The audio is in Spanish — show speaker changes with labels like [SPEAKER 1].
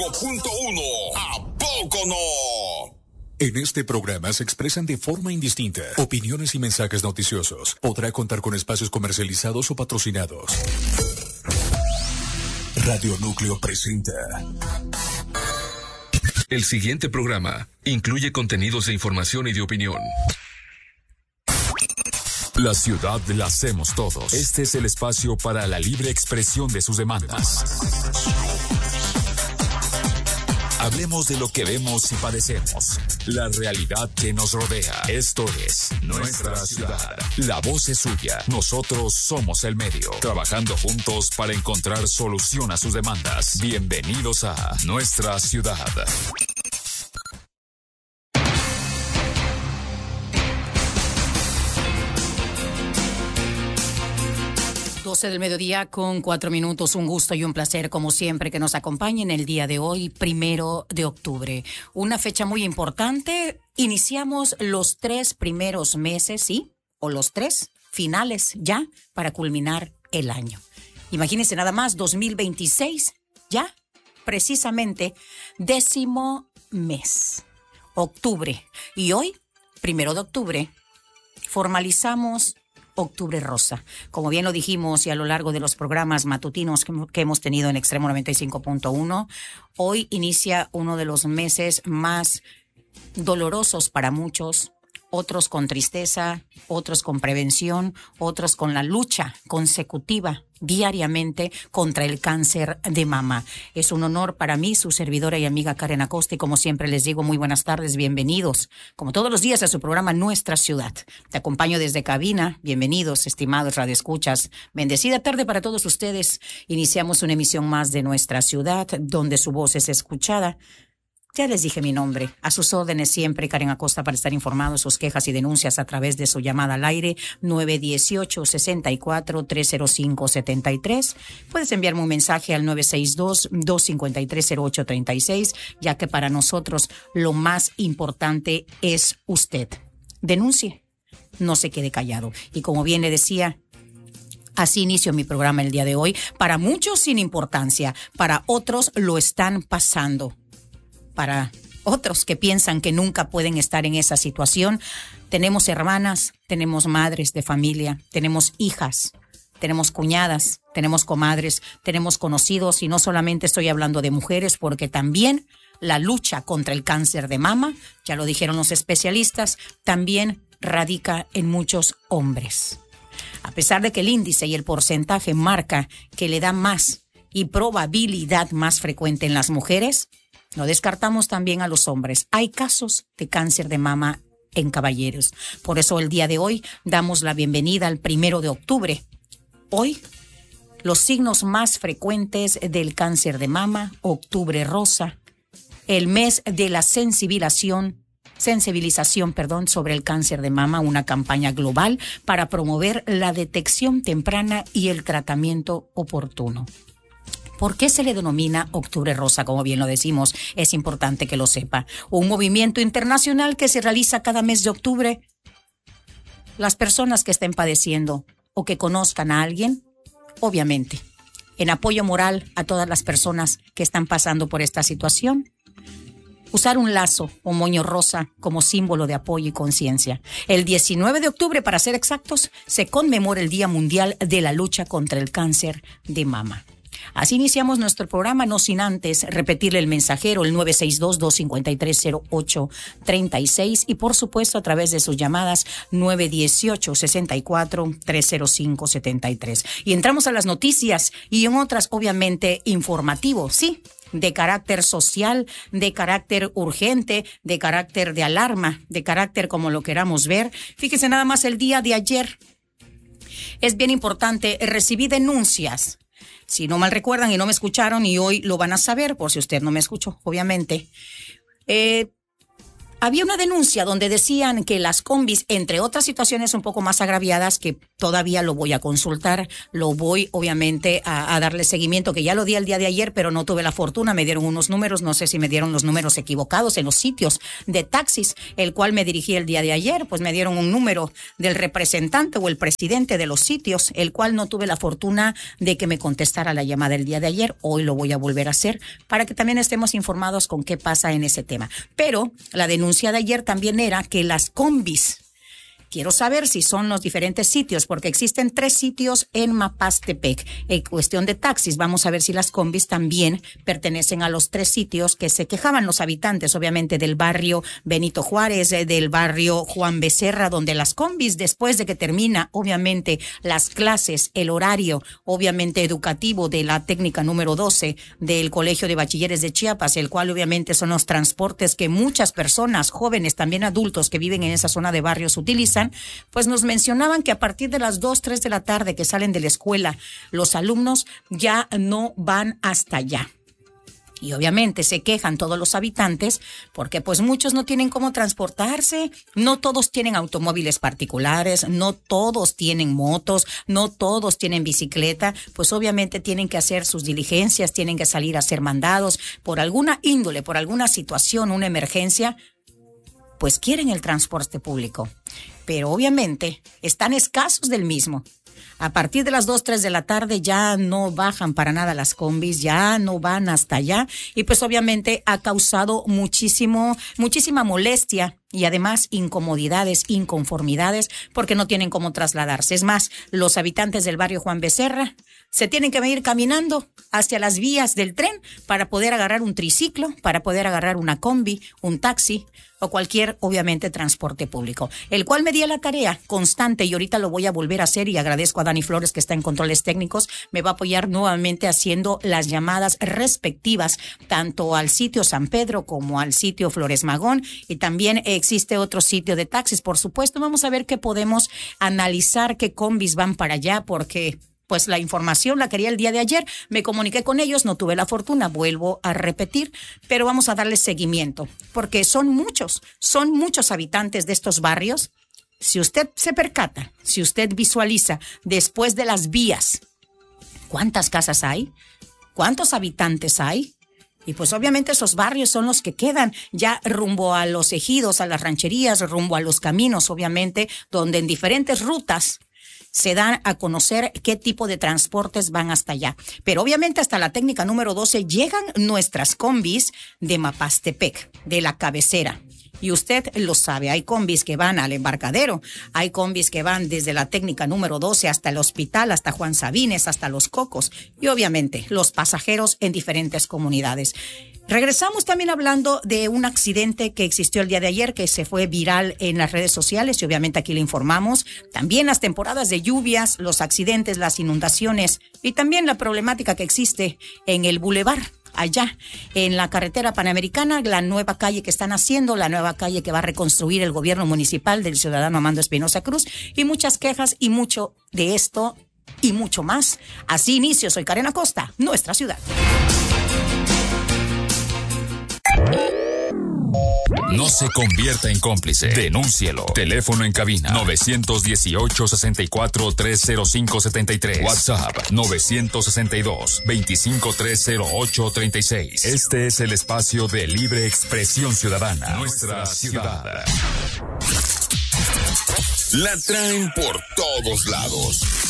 [SPEAKER 1] 1. ¿A poco no?
[SPEAKER 2] En este programa se expresan de forma indistinta opiniones y mensajes noticiosos. Podrá contar con espacios comercializados o patrocinados. Radio Núcleo presenta.
[SPEAKER 3] El siguiente programa incluye contenidos de información y de opinión.
[SPEAKER 4] La ciudad la hacemos todos. Este es el espacio para la libre expresión de sus demandas. Hablemos de lo que vemos y padecemos. La realidad que nos rodea. Esto es Nuestra Ciudad. La voz es suya. Nosotros somos el medio. Trabajando juntos para encontrar solución a sus demandas. Bienvenidos a Nuestra Ciudad.
[SPEAKER 5] 12 del mediodía con 4 minutos. Un gusto y un placer, como siempre, que nos acompañen el día de hoy, 1 de octubre. Una fecha muy importante. Iniciamos los 3 primeros meses, ¿sí? O los 3 finales ya para culminar el año. Imagínense nada más, 2026, ya precisamente 10º mes, octubre. Y hoy, 1 de octubre, formalizamos Octubre Rosa. Como bien lo dijimos y a lo largo de los programas matutinos que hemos tenido en Extremo 95.1, hoy inicia uno de los meses más dolorosos para muchos, otros con tristeza, otros con prevención, otros con la lucha consecutiva diariamente contra el cáncer de mama. Es un honor para mí, su servidora y amiga Karen Acosta, y como siempre les digo, muy buenas tardes, bienvenidos, como todos los días, a su programa Nuestra Ciudad. Te acompaño desde cabina. Bienvenidos, estimados radioescuchas. Bendecida tarde para todos ustedes. Iniciamos una emisión más de Nuestra Ciudad, donde su voz es escuchada. Ya les dije mi nombre. A sus órdenes siempre, Karen Acosta, para estar informados, sus quejas y denuncias a través de su llamada al aire 918-64-305-73. Puedes enviarme un mensaje al 962-253-0836, ya que para nosotros lo más importante es usted. Denuncie, no se quede callado. Y como bien le decía, así inicio mi programa el día de hoy. Para muchos sin importancia, para otros lo están pasando. Para otros que piensan que nunca pueden estar en esa situación, tenemos hermanas, tenemos madres de familia, tenemos hijas, tenemos cuñadas, tenemos comadres, tenemos conocidos, y no solamente estoy hablando de mujeres, porque también la lucha contra el cáncer de mama, ya lo dijeron los especialistas, también radica en muchos hombres. A pesar de que el índice y el porcentaje marca que le da más y probabilidad más frecuente en las mujeres, no descartamos también a los hombres. Hay casos de cáncer de mama en caballeros. Por eso el día de hoy damos la bienvenida al 1 de octubre. Hoy, los signos más frecuentes del cáncer de mama, Octubre Rosa, el mes de la sensibilización sobre el cáncer de mama, una campaña global para promover la detección temprana y el tratamiento oportuno. ¿Por qué se le denomina Octubre Rosa? Como bien lo decimos, es importante que lo sepa. Un movimiento internacional que se realiza cada mes de octubre. Las personas que estén padeciendo o que conozcan a alguien, obviamente, en apoyo moral a todas las personas que están pasando por esta situación, usar un lazo o moño rosa como símbolo de apoyo y conciencia. El 19 de octubre, para ser exactos, se conmemora el Día Mundial de la Lucha contra el Cáncer de Mama. Así iniciamos nuestro programa, no sin antes repetirle el mensajero, el 962-253-0836, y por supuesto a través de sus llamadas 918-64-305-73. Y entramos a las noticias y en otras, obviamente, informativos, sí, de carácter social, de carácter urgente, de carácter de alarma, de carácter como lo queramos ver. Fíjese nada más, el día de ayer es bien importante, recibí denuncias. Si no mal recuerdan y no me escucharon, y hoy lo van a saber por si usted no me escuchó, obviamente. Había una denuncia donde decían que las combis, entre otras situaciones un poco más agraviadas, que Todavía lo voy a consultar, lo voy obviamente a darle seguimiento, que ya lo di el día de ayer, pero no tuve la fortuna, me dieron unos números, no sé si me dieron los números equivocados en los sitios de taxis, el cual me dirigí el día de ayer, pues me dieron un número del representante o el presidente de los sitios, el cual no tuve la fortuna de que me contestara la llamada el día de ayer. Hoy lo voy a volver a hacer para que también estemos informados con qué pasa en ese tema. Pero la denuncia de ayer también era que las combis, quiero saber si son los diferentes sitios, porque existen 3 sitios en Mapastepec. En cuestión de taxis, vamos a ver si las combis también pertenecen a los 3 sitios que se quejaban los habitantes, obviamente del barrio Benito Juárez, del barrio Juan Becerra, donde las combis, después de que termina, obviamente, las clases, el horario, obviamente, educativo de la técnica número 12 del Colegio de Bachilleres de Chiapas, el cual obviamente son los transportes que muchas personas, jóvenes, también adultos que viven en esa zona de barrios utilizan, pues nos mencionaban que a partir de las 2, 3 de la tarde que salen de la escuela, los alumnos ya no van hasta allá. Y obviamente se quejan todos los habitantes porque pues muchos no tienen cómo transportarse, no todos tienen automóviles particulares, no todos tienen motos, no todos tienen bicicleta, pues obviamente tienen que hacer sus diligencias, tienen que salir a hacer mandados por alguna índole, por alguna situación, una emergencia, pues quieren el transporte público. Pero obviamente están escasos del mismo. A partir de las 2, 3 de la tarde ya no bajan para nada las combis, ya no van hasta allá y pues obviamente ha causado muchísima molestia y además incomodidades, inconformidades porque no tienen cómo trasladarse. Es más, los habitantes del barrio Juan Becerra se tienen que venir caminando hacia las vías del tren para poder agarrar un triciclo, para poder agarrar una combi, un taxi o cualquier, obviamente, transporte público, el cual me di a la tarea constante y ahorita lo voy a volver a hacer y agradezco a Dani Flores que está en controles técnicos, me va a apoyar nuevamente haciendo las llamadas respectivas tanto al sitio San Pedro como al sitio Flores Magón y también existe otro sitio de taxis, por supuesto. Vamos a ver qué podemos analizar, qué combis van para allá porque pues la información la quería el día de ayer, me comuniqué con ellos, no tuve la fortuna, vuelvo a repetir, pero vamos a darles seguimiento, porque son muchos habitantes de estos barrios. Si usted se percata, si usted visualiza después de las vías, ¿cuántas casas hay? ¿Cuántos habitantes hay? Y pues obviamente esos barrios son los que quedan ya rumbo a los ejidos, a las rancherías, rumbo a los caminos, obviamente, donde en diferentes rutas se dan a conocer qué tipo de transportes van hasta allá. Pero obviamente hasta la técnica número 12 llegan nuestras combis de Mapastepec, de la cabecera. Y usted lo sabe, hay combis que van al Embarcadero, hay combis que van desde la técnica número 12 hasta el hospital, hasta Juan Sabines, hasta Los Cocos. Y obviamente los pasajeros en diferentes comunidades. Regresamos también hablando de un accidente que existió el día de ayer, que se fue viral en las redes sociales y obviamente aquí le informamos. También las temporadas de lluvias, los accidentes, las inundaciones y también la problemática que existe en el bulevar. Allá en la carretera panamericana, la nueva calle que están haciendo, la nueva calle que va a reconstruir el gobierno municipal del ciudadano Armando Espinosa Cruz y muchas quejas y mucho de esto y mucho más. Así inicio, soy Karen Acosta, nuestra ciudad.
[SPEAKER 4] No se convierta en cómplice. Denúncielo. Teléfono en cabina 918-64-305-73. WhatsApp 962-2530836. Este es el espacio de libre expresión ciudadana. Nuestra ciudad.
[SPEAKER 1] La traen por todos lados.